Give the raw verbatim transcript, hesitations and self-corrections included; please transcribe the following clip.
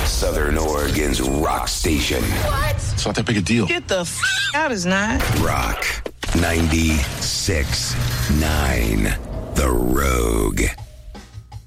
Southern Oregon's rock station. What? It's not that big a deal. Get the f*** out, it's not. Rock ninety-six point nine. The Rogue.